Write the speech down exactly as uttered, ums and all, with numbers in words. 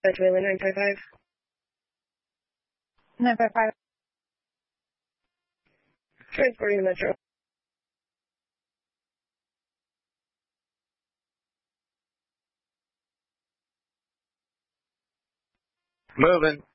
Venezuela nine five five. nine five five. Transporting the Metro. Moving.